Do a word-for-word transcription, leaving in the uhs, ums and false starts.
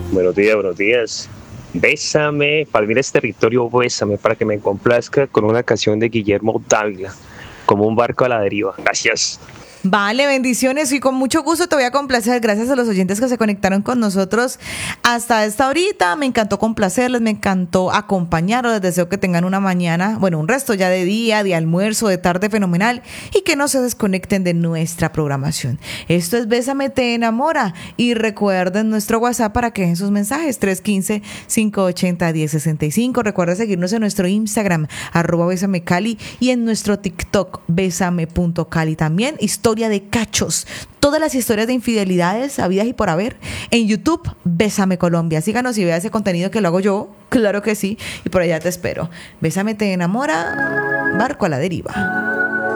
Buenos días, buenos días. Bésame, Palmira es territorio, bésame, para que me complazca con una canción de Guillermo Dávila, como un barco a la deriva. Gracias. Vale, bendiciones y con mucho gusto te voy a complacer. Gracias a los oyentes que se conectaron con nosotros hasta esta horita. Me encantó complacerles, me encantó acompañarlos. Les deseo que tengan una mañana, bueno, un resto ya de día, de almuerzo, de tarde fenomenal y que no se desconecten de nuestra programación. Esto es Bésame Te Enamora y recuerden nuestro WhatsApp para que dejen sus mensajes tres uno cinco, cinco ocho cero, uno cero seis cinco. Recuerda seguirnos en nuestro Instagram, arroba Bésame Cali, y en nuestro TikTok, bésame punto cali. También historia de cachos, todas las historias de infidelidades habidas y por haber en YouTube, Bésame Colombia. Síganos y vea ese contenido que lo hago yo, claro que sí, y por allá te espero. Bésame Te Enamora, barco a la deriva.